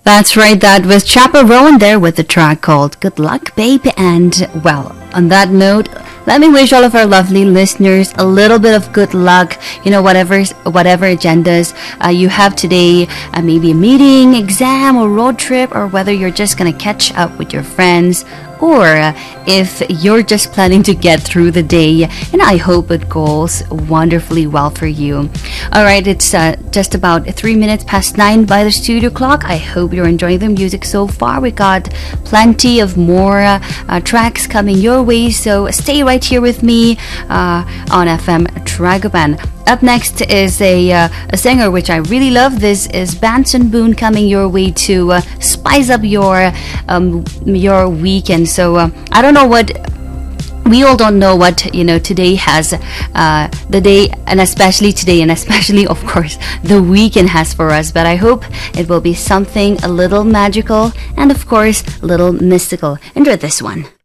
That's right, that was Chappell Rowan there with the track called Good Luck, Babe. And, well, on that note, let me wish all of our lovely listeners a little bit of good luck. You know, whatever agendas you have today, maybe a meeting, exam, or road trip, or whether you're just going to catch up with your friends, or if you're just planning to get through the day, and I hope it goes wonderfully well for you. All right, it's just about 3 minutes past 9 by the studio clock. I hope you're enjoying the music so far. We got plenty of more tracks coming your way, so stay right here with me on FM Tragaban. Up next is a singer which I really love. This is Benson Boone coming your way to spice up your weekend. So I don't know what. We all don't know what today has the day, and especially today, and especially of course the weekend has for us. But I hope it will be something a little magical and of course a little mystical. Enjoy this one.